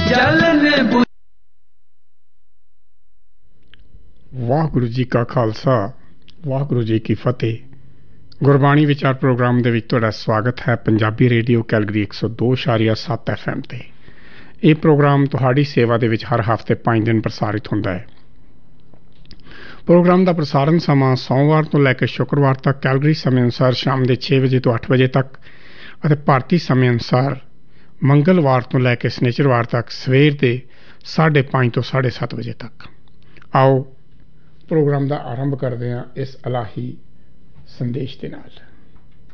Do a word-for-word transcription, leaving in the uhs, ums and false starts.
जलन। ਵਾਹਿਗੁਰੂ ਜੀ ਕਾ ਖਾਲਸਾ ਵਾਹਿਗੁਰੂ ਜੀ ਕੀ ਫਤਿਹ। ਗੁਰਬਾਣੀ ਵਿਚਾਰ ਪ੍ਰੋਗਰਾਮ ਦੇ ਵਿੱਚ ਤੁਹਾਡਾ ਸਵਾਗਤ ਹੈ ਪੰਜਾਬੀ ਰੇਡੀਓ ਕੈਲਗਰੀ ਇੱਕ ਸੌ ਦੋ ਇਸ਼ਾਰੀਆ ਸੱਤ ਐਫ ਐਮ 'ਤੇ। ਇਹ ਪ੍ਰੋਗਰਾਮ ਤੁਹਾਡੀ ਸੇਵਾ ਦੇ ਵਿੱਚ ਹਰ ਹਫ਼ਤੇ ਪੰਜ ਦਿਨ ਪ੍ਰਸਾਰਿਤ ਹੁੰਦਾ ਹੈ। ਪ੍ਰੋਗਰਾਮ ਦਾ ਪ੍ਰਸਾਰਣ ਸਮਾਂ ਸੋਮਵਾਰ ਤੋਂ ਲੈ ਕੇ ਸ਼ੁੱਕਰਵਾਰ ਤੱਕ ਕੈਲਗਰੀ ਸਮੇਂ ਅਨੁਸਾਰ ਸ਼ਾਮ ਦੇ ਛੇ ਵਜੇ ਤੋਂ ਅੱਠ ਵਜੇ ਤੱਕ ਅਤੇ ਭਾਰਤੀ ਸਮੇਂ ਅਨੁਸਾਰ ਮੰਗਲਵਾਰ ਤੋਂ ਲੈ ਕੇ ਸ਼ਨੀਚਰਵਾਰ ਤੱਕ ਸਵੇਰ ਦੇ ਸਾਢੇ ਪੰਜ ਤੋਂ ਸਾਢੇ ਸੱਤ ਵਜੇ ਤੱਕ। ਆਓ ਪ੍ਰੋਗਰਾਮ ਦਾ ਆਰੰਭ ਕਰਦੇ ਹਾਂ ਇਸ ਇਲਾਹੀ ਸੰਦੇਸ਼ ਦੇ ਨਾਲ।